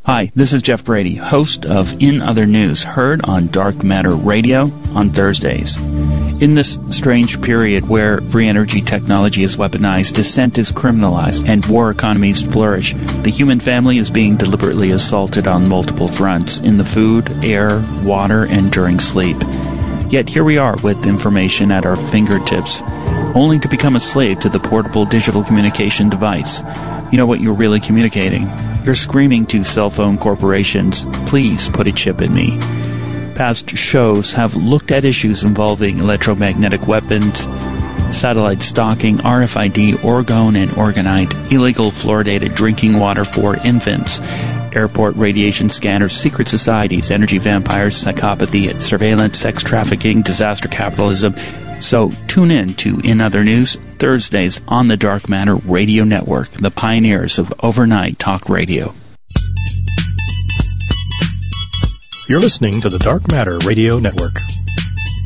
Hi, this is Jeff Brady, host of In Other News, heard on Dark Matter Radio on Thursdays. In this strange period where free energy technology is weaponized, dissent is criminalized, and war economies flourish, the human family is being deliberately assaulted on multiple fronts, in the food, air, water, and during sleep. Yet here we are with information at our fingertips, only to become a slave to the portable digital communication device. You know what you're really communicating? You're screaming to cell phone corporations, please put a chip in me. Past shows have looked at issues involving electromagnetic weapons, satellite stalking, RFID, orgone and orgonite, illegal fluoridated drinking water for infants, airport radiation scanners, secret societies, energy vampires, psychopathy, surveillance, sex trafficking, disaster capitalism. So tune in to In Other News, Thursdays on the Dark Matter Radio Network, the pioneers of overnight talk radio. You're listening to the Dark Matter Radio Network.